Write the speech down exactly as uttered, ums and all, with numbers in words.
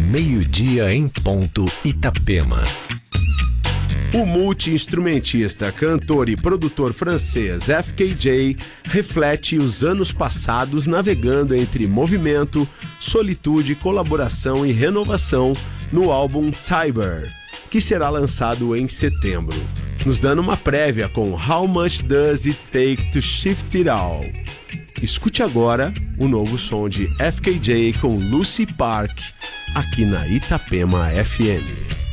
meio-dia em ponto, Itapema. O multi-instrumentista, cantor e produtor francês F K J reflete os anos passados navegando entre movimento, solitude, colaboração e renovação no álbum Tiber, que será lançado em setembro, nos dando uma prévia com How Much Does It Take to Shift It All? Escute agora o novo som de F K J com Lucy Park, aqui na Itapema F M.